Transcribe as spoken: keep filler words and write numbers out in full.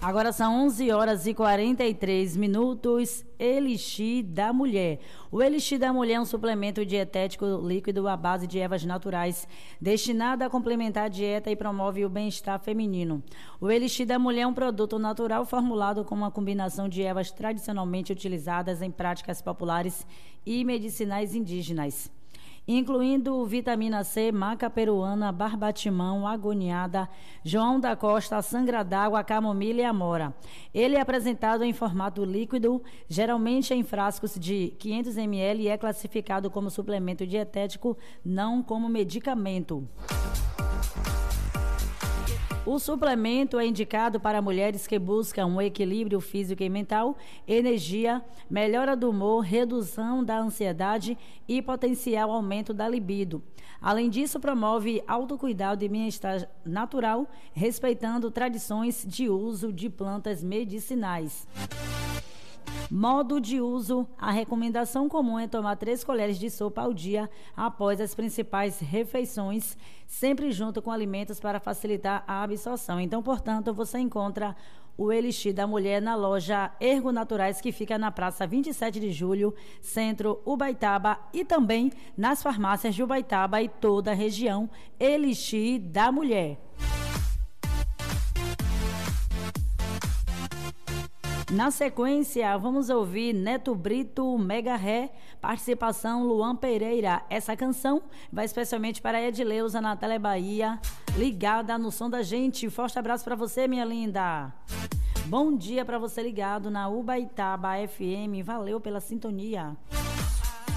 Agora são onze horas e quarenta e três minutos. Elixir da Mulher. O Elixir da Mulher é um suplemento dietético líquido à base de ervas naturais, destinado a complementar a dieta e promove o bem-estar feminino. O Elixir da Mulher é um produto natural formulado com uma combinação de ervas tradicionalmente utilizadas em práticas populares e medicinais indígenas, incluindo vitamina C, maca peruana, barbatimão, agoniada, João da Costa, sangra d'água, camomila e amora. Ele é apresentado em formato líquido, geralmente em frascos de quinhentos mililitros, e é classificado como suplemento dietético, não como medicamento. O suplemento é indicado para mulheres que buscam um equilíbrio físico e mental, energia, melhora do humor, redução da ansiedade e potencial aumento da libido. Além disso, promove autocuidado e bem-estar natural, respeitando tradições de uso de plantas medicinais. Modo de uso: a recomendação comum é tomar três colheres de sopa ao dia após as principais refeições, sempre junto com alimentos para facilitar a absorção. Então, portanto, você encontra o Elixir da Mulher na loja Ergo Naturais, que fica na Praça vinte e sete de julho, Centro Ubaitaba, e também nas farmácias de Ubaitaba e toda a região. Elixir da Mulher. Na sequência, vamos ouvir Neto Brito, Mega Ré, participação Luan Pereira. Essa canção vai especialmente para Edileuza, Natália Bahia, ligada no som da gente. Forte abraço para você, minha linda. Bom dia para você ligado na Ubaitaba F M. Valeu pela sintonia.